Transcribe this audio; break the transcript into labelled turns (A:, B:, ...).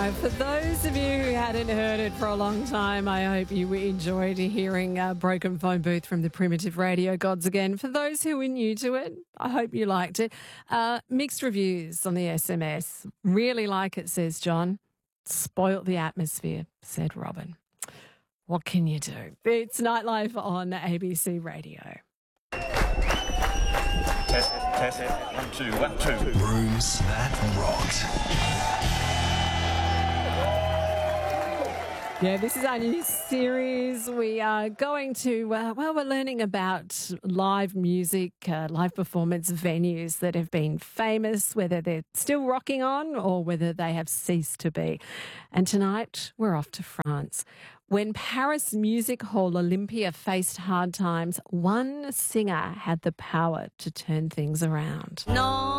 A: right, for those of you who hadn't heard it for a long time, I hope you enjoyed hearing Broken Phone Booth from the Primitive Radio Gods again. For those who are new to it, I hope you liked it. Mixed reviews on the SMS. Really like it, says John. Spoilt the atmosphere, said Robin. What can you do? It's Nightlife on ABC Radio.
B: Test. 1, 2, 1, 2.
C: Rooms that rocked.
A: Yeah, this is our new series. We are going to, we're learning about live music, live performance venues that have been famous, whether they're still rocking on or whether they have ceased to be. And tonight, we're off to France. When Paris Music Hall Olympia faced hard times, one singer had the power to turn things around.
D: Non